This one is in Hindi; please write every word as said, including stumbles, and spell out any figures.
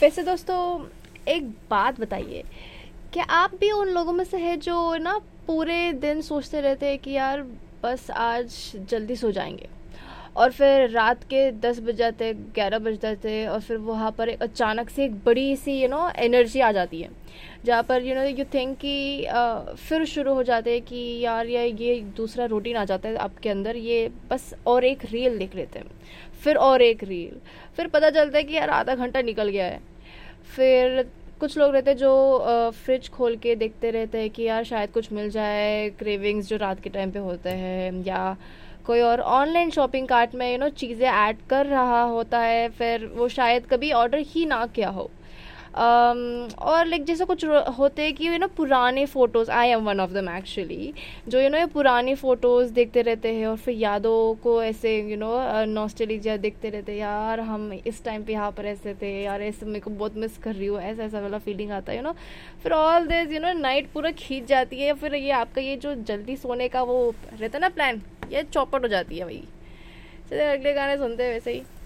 वैसे दोस्तों, एक बात बताइए, क्या आप भी उन लोगों में से है जो ना पूरे दिन सोचते रहते हैं कि यार बस आज जल्दी सो जाएंगे, और फिर रात के दस बज जाते, ग्यारह बज जाते, और फिर वहाँ पर एक अचानक से एक बड़ी सी यू नो एनर्जी आ जाती है, जहाँ पर यू नो यू थिंक कि अ, फिर शुरू हो जाते हैं कि यार ये ये दूसरा रूटीन आ जाता है आपके अंदर, ये बस और एक रील देख लेते हैं, फिर और एक रील, फिर पता चलता है कि यार आधा घंटा निकल गया है। फिर कुछ लोग रहते हैं जो अ, फ्रिज खोल के देखते रहते हैं कि यार शायद कुछ मिल जाए, क्रेविंग्स जो रात के टाइम पे होते हैं, या कोई और ऑनलाइन शॉपिंग कार्ट में यू नो चीज़ें ऐड कर रहा होता है, फिर वो शायद कभी ऑर्डर ही ना किया हो। अम, और लाइक जैसे कुछ रो- होते हैं कि यू नो पुराने photos, I am one of them actually, जो यू नो ये पुरानी फ़ोटोज़ देखते रहते हैं और फिर यादों को ऐसे यू नो नॉस्टैल्जिया देखते रहते हैं, यार हम इस टाइम पे यहाँ पर ऐसे थे, यार ऐसे मेरे को बहुत मिस कर रही हूँ, ऐसा ऐसा वाला फीलिंग आता है यू नो। फिर all this you know night पूरा खींच जाती है, फिर ये आपका ये जो जल्दी सोने का वो रहता है ना प्लान, ये चौपट हो जाती है भाई। चलिए अगले गाने सुनते हैं वैसे ही।